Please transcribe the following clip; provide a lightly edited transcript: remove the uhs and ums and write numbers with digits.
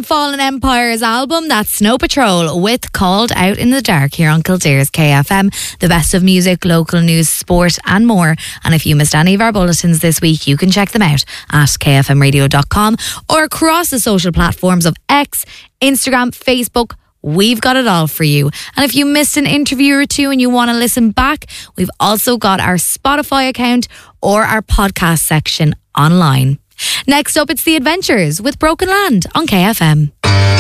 Fallen Empire's album, that's Snow Patrol with Called Out in the Dark here on Kildare's KFM. The best of music, local news, sport and more. And if you missed any of our bulletins this week, you can check them out at kfmradio.com or across the social platforms of X, Instagram, Facebook. We've got it all for you. And if you missed an interview or two and you want to listen back, we've also got our Spotify account or our podcast section online. Next up, it's The Adventures with Broken Land on KFM.